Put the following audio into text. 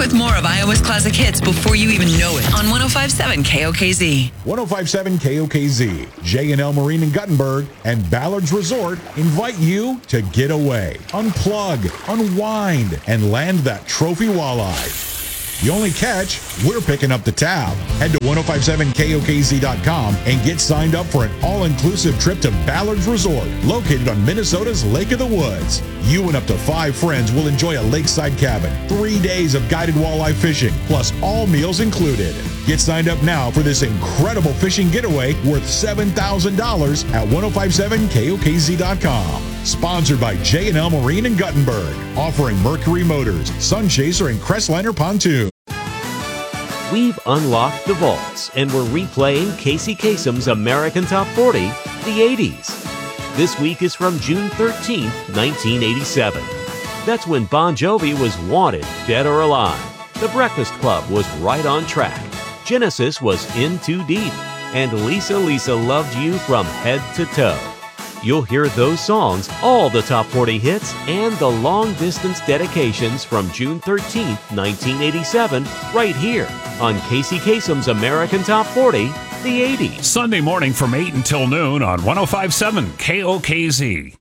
with more of Iowa's classic hits before you even know it on 105.7 KOKZ. 105.7 KOKZ, J&L Marine in Guttenberg, and Ballard's Resort invite you to get away, unplug, unwind, and land that trophy walleye. The only catch, we're picking up the tab. Head to 1057KOKZ.com and get signed up for an all-inclusive trip to Ballard's Resort, located on Minnesota's Lake of the Woods. You and up to 5 friends will enjoy a lakeside cabin, 3 days of guided walleye fishing, plus all meals included. Get signed up now for this incredible fishing getaway worth $7,000 at 1057KOKZ.com. Sponsored by J&L Marine in Guttenberg, offering Mercury Motors, Sunchaser, and Crestliner Pontoon. We've unlocked the vaults and we're replaying Casey Kasem's American Top 40, the 80s. This week is from June 13th, 1987. That's when Bon Jovi was wanted, dead or alive. The Breakfast Club was right on track. Genesis was in too deep. And Lisa Lisa loved you from head to toe. You'll hear those songs, all the top 40 hits, and the long-distance dedications from June 13th, 1987, right here on Casey Kasem's American Top 40, the 80s. Sunday morning from 8 until noon on 105.7 KOKZ.